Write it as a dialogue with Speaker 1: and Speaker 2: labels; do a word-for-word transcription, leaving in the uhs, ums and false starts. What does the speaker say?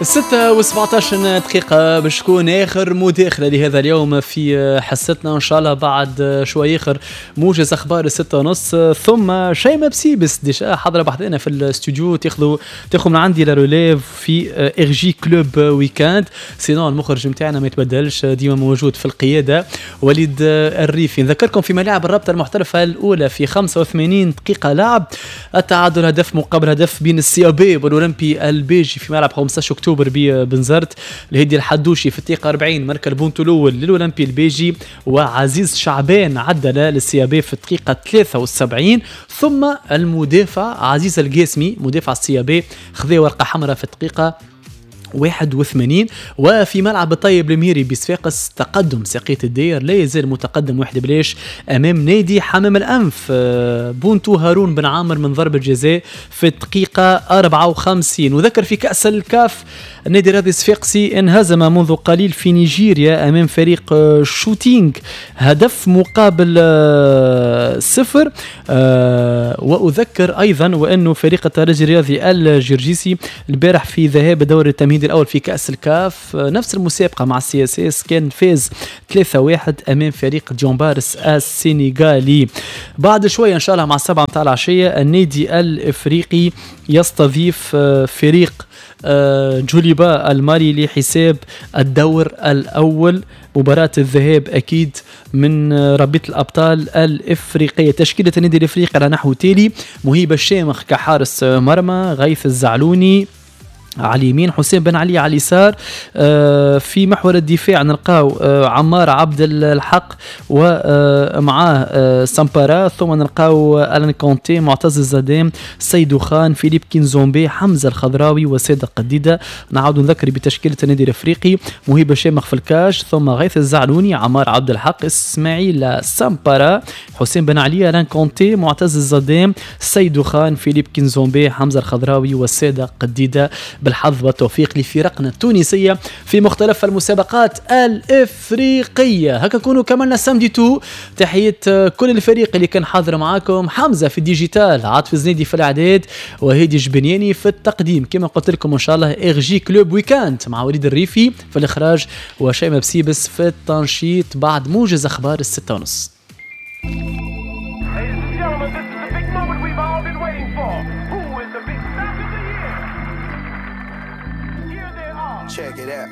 Speaker 1: ستة وسبعتاش دقيقة باش تكون آخر مداخلة لهذا اليوم في حصتنا إن شاء الله. بعد شوي آخر موجز أخبار الستة ونص، ثم شيماء بسيبس ديجا حاضرة بحثنا في الاستوديو تاخذوا تاخذوا من عندي لاروليف في إرجي كلوب ويكاند. سينو المخرج متاعنا ما يتبدلش، ديما موجود في القيادة وليد الريفي. نذكركم في ملاعب الرابطة المحترفة الأولى في خمسة وثمانين دقيقة لعب، التعادل هدف مقابل هدف بين السيابي والأولمبي البيجي في ملعب خمسة عشر أكتوبر ببنزرت. الهدي الحدوشي في الدقيقة أربعين ماركا البونتو الأول للأولمبي البيجي، وعزيز شعبان عدل للسيابي في الدقيقة ثلاثة وسبعين. ثم المدافع عزيز القاسمي مدافع السيابي خذ ورقة حمراء في الدقيقة واحد وثمانين. وفي ملعب الطيب الميري بصفاقس تقدم ساقية الدير لا يزال متقدم واحد بلاش امام نادي حمام الانف. بونتو هارون بن عامر من ضربة جزاء في الدقيقة أربعة وخمسين. وذكر في كأس الكاف النادي الرياضي الصفاقسي انهزم منذ قليل في نيجيريا امام فريق شوتينغ هدف مقابل صفر. واذكر ايضا وانه فريق الترجي الرياضي الجرجيسي البارح في ذهاب الدوري التمهيدي الأول في كأس الكاف نفس المسابقة مع السي اس اس كان فاز ثلاثة واحد أمام فريق جونبارس السنغالي. بعد شوية إن شاء الله مع السبعة متاع العشية النادي الإفريقي يستضيف فريق جوليبا المالي لحساب الدور الأول. مباراة الذهاب أكيد من رابطة الأبطال الإفريقية. تشكيلة النادي الإفريقي على نحو تالي: مهيب الشامخ كحارس مرمى، غيث الزعلوني على اليمين، حسين بن علي على اليسار. آه في محور الدفاع نلقاو آه عمار عبد الحق ومعاه آه سامبارا. ثم نلقاو ألان كونتي، معتز الزدام، سيدو خان، فيليب كينزومبي، حمزة الخضراوي وسيد قديدة. نعود نذكر بتشكيلة النادي الأفريقي: مهيب الشامخ في الكاش، ثم غيث الزعلوني، عمار عبد الحق، اسماعيل سامبارا، حسين بن علي، ألان كونتي، معتز الزدام، سيدو خان، فيليب كينزومبي، حمزة الخضراوي وسيد قديدة. بالحظ والتوفيق لفرقنا التونسية في مختلف المسابقات الإفريقية. هكا كونوا كملنا سامدي تو. تحية كل الفريق اللي كان حاضر معاكم: حمزة في الديجيتال، عاطف الزنيدي في الإعداد، وهيدي جبنياني في التقديم. كما قلت لكم إن شاء الله إرجي كلوب ويكاند مع وليد الريفي في الإخراج، وشيماء بسيبس في التنشيط بعد موجز أخبار الستة ونص. Check it out.